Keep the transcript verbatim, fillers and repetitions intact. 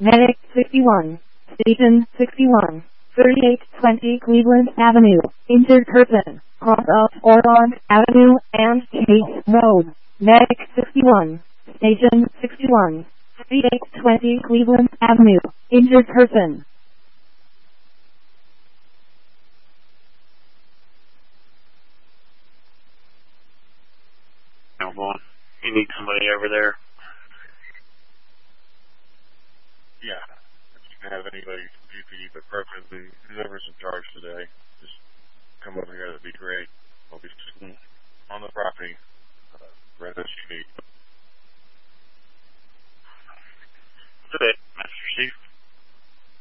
Medic sixty-one. Station sixty-one. thirty-eight twenty Cleveland Avenue. Injured person. Cross up Orange Avenue and Chase Road. Medic sixty-one. Station sixty-one. thirty-eight twenty Cleveland Avenue. Injured person. One. You need somebody over there? Yeah. If you can have anybody from G P D, but preferably whoever's in charge today.